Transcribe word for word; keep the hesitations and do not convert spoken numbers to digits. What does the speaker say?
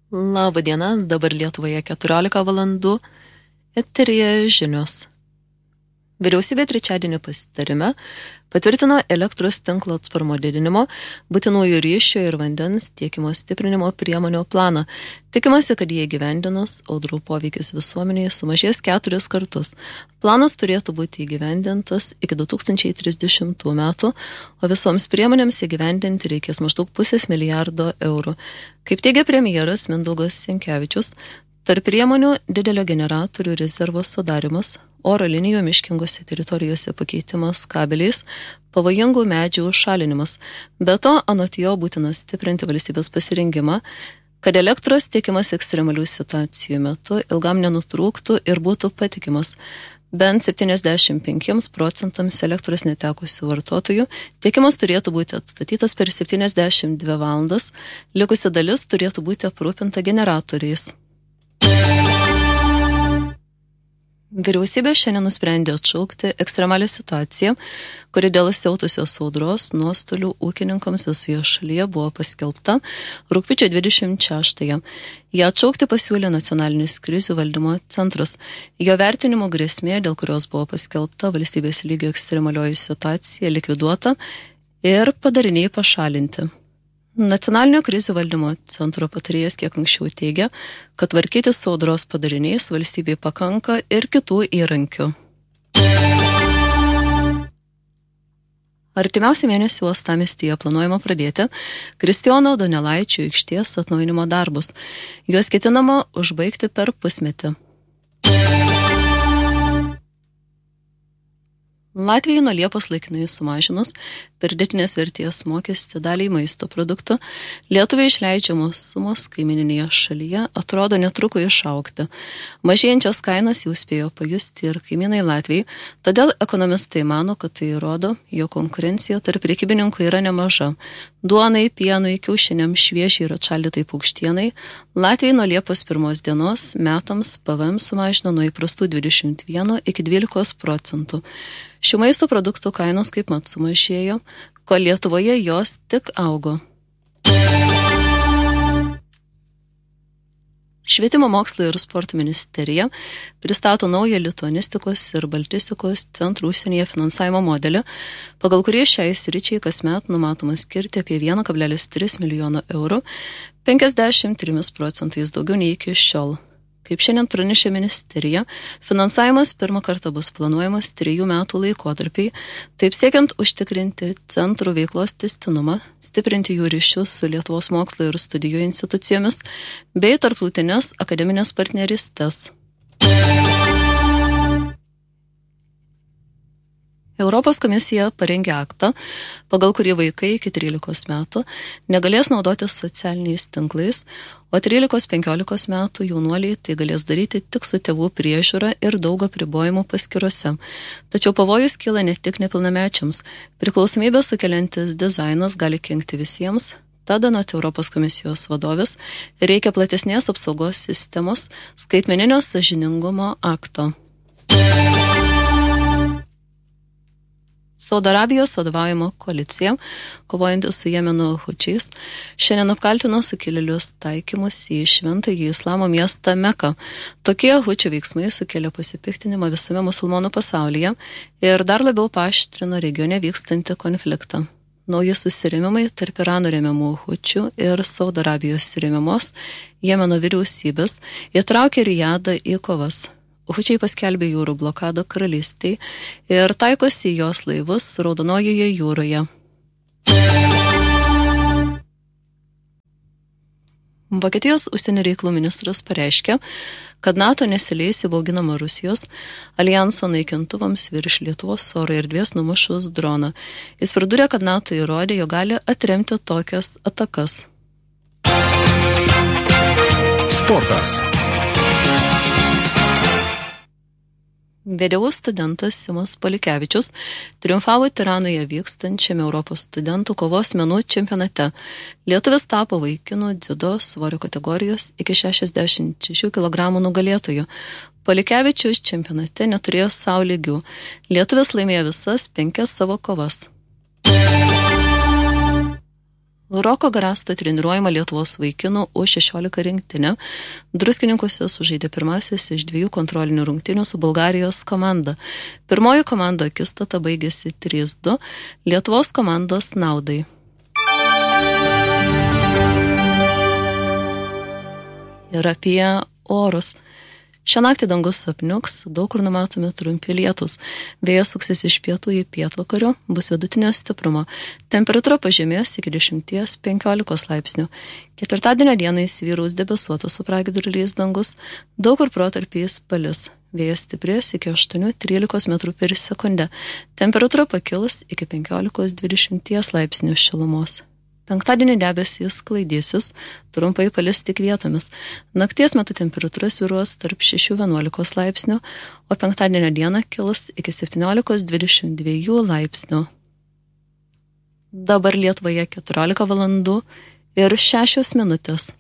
Labą dieną, dabar Lietuvoje keturiolika valandų, eteryje žinios. Vyriausybė trečiadienį pasitarime patvirtino elektros tinklo atsparumo didinimo, būtinųjų ryšio ir vandens tiekimo stiprinimo priemonių planą. Tikimasi, kad jie įgyvendinus, audrų poveikis visuomenėje sumažės keturis kartus. Planas turėtų būti įgyvendintas iki du tūkstančiai trisdešimtų metų, o visoms priemonėms įgyvendinti reikės maždaug pusės milijardo eurų. Kaip teigia premjeras Mindaugas Sinkevičius, tarp priemonių didelio generatorių rezervo sudarimas, oro linijų miškingose teritorijose pakeitimas kabeliais, pavojingų medžių šalinimas. Be to, anot jo būtina stiprinti valstybės pasirengimą, kad elektros tiekimas ekstremalių situacijų metu ilgam nenutrūktų ir būtų patikimas. Bent septyniasdešimt penkiams procentams elektros netekusių vartotojų tiekimas turėtų būti atstatytas per septyniasdešimt dvi valandas, likusi dalis turėtų būti aprūpinta generatoriais. Vyriausybė šiandien nusprendė atšaukti ekstremalią situaciją, kuri dėl siautusios audros nuostolių ūkininkams visoje šalyje buvo paskelbta rugpjūčio dvidešimt šeštąją. Ją atšaukti pasiūlė Nacionalinis krizių valdymo centras. Jo vertinimo grėsmė, dėl kurios buvo paskelbta valstybės lygio ekstremalioji situacija, likviduota ir padariniai pašalinti. Nacionalinio krizių valdymo centro patarėjas kiek anksčiau teigia, kad tvarkyti su audros padariniais valstybei pakanka ir kitų įrankių. Artimiausią mėnesį uostamiestyje planuojama pradėti Kristijono Donelaičio aikštės atnaujinimo darbus. Juos ketinama užbaigti per pusmetį. Latvijai nuo Liepos laikinai sumažinus pridėtinės vertės mokestį daliai maisto produktų, Lietuvai išleidžiamos sumos kaimininėje šalyje atrodo netruko išaugti. Mažėjančias kainas jau spėjo pajusti ir kaimynai Latvijai, todėl ekonomistai mano, kad tai rodo, jo konkurencija tarp prekybininkų yra nemaža. Duonai, pienui, kiaušiniam, šviežiai ir atšaldytai paukštienai Latvijai nuo Liepos pirmos dienos metams P V M sumažino nuo įprastų dvidešimt vieno iki dvylikos procentų. Šių maisto produktų kainos kaip mat sumažėjo, kol Lietuvoje jos tik augo. Švietimo mokslo ir sporto ministerija pristato naują lituanistikos ir baltistikos centrų užsienyje finansavimo modelį, pagal kurį šiai sričiai kasmet numatoma skirti apie vieną kablelis tris milijono eurų, penkiasdešimt trimis procentais daugiau nei iki šiol. Kaip šiandien pranešė ministerija, finansavimas pirmą kartą bus planuojamas trijų metų laikotarpiai, taip siekiant užtikrinti centrų veiklos tęstinumą, stiprinti jų ryšius su Lietuvos mokslo ir studijų institucijomis bei tarptautinės akademinės partnerystės. Europos komisija parengė aktą, pagal kurį vaikai iki trylikos metų negalės naudotis socialiniais tinklais, o trylikos penkiolikos metų jaunuoliai tai galės daryti tik su tėvų priežiūra ir daug apribojimų paskyrose. Tačiau pavojus kyla ne tik nepilnamečiams. Priklausomybę sukeliantis dizainas gali kenkti visiems. Tada anot Europos komisijos vadovės reikia platesnės apsaugos sistemos skaitmeninio sąžiningumo akto. Saudo Arabijos vadovaujama koalicija, kovojanti su Jemeno hučiais, šiandien apkaltino sukilėlius taikymus į šventąjį islamo miestą Meką. Tokie hučių veiksmai sukėlė pasipiktinimą visame musulmonų pasaulyje ir dar labiau paaštrino regione vykstantį konfliktą. Nauji susirėmimai tarp Irano remiamų hučių ir Saudo Arabijos remiamos Jemeno vyriausybės įtraukė Rijadą į kovas. Hučiai paskelbė jūrų blokadą karalystei ir taikosi jos laivus Raudonojoje jūroje. Vokietijos užsienio reikalų ministras pareiškė, kad NATO nesileis įbauginama Rusijos alijanso naikintuvams virš Lietuvos oro erdvės numušus droną. Jis pridūrė, kad NATO įrodė, jog gali atremti tokias atakas. Sportas. V D U studentas Simas Polikevičius triumfavo Tiranoje vykstančiame Europos studentų kovos menų čempionate. Lietuvis tapo vaikinų dziudo svorio kategorijos iki šešiasdešimt šešių kilogramų nugalėtojų. Polikevičius čempionate neturėjo sau lygių. Lietuvis laimėjo visas penkias savo kovas. Roko Garasto treniruojama Lietuvos vaikinų U šešiolika rinktinė Druskininkuose sužaidė pirmasis iš dviejų kontrolinių rungtynių su Bulgarijos komanda. Pirmoji komando akistata baigėsi trys du Lietuvos komandos naudai. Ir apie orus. Šią naktį dangus apniuks, daug kur numatomi trumpi lietūs. Vėjas suksis iš pietų į pietvakarių, bus vidutinio stiprumo. Temperatūra pažemės iki dešimt penkiolikos laipsnių. Ketvirtadienio dieną įsivyraus debesuotas su pragiedruliais dangus, daug kur protarpiais palis. Vėjas stiprės iki aštuonių trylikos metrų per sekundę. Temperatūra pakils iki penkiolikos dvidešimt laipsnių šilumos. Penktadienį debesys sklaidysis, trumpai palis tik vietomis. Nakties metu temperatūra svyruos tarp šešių vienuolikos laipsnių, o penktadienio dieną kils iki septyniolikos dvidešimt dviejų laipsnių. Dabar Lietuvoje keturiolika valandų ir šešios minutės.